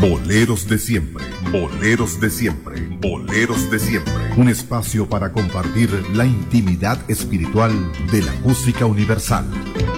Boleros de siempre, boleros de siempre, boleros de siempre. Un espacio para compartir la intimidad espiritual de la música universal.